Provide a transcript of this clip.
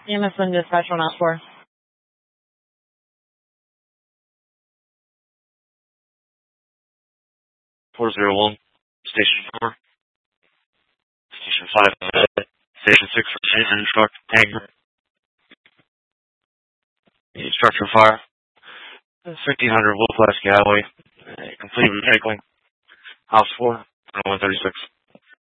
EMS and dispatch on out for. 401, Station 4, Station 5, Station 6 for engine truck, tanker. Structure fire, 1500 Wolf West Galway, complete recycling, House 4, 136.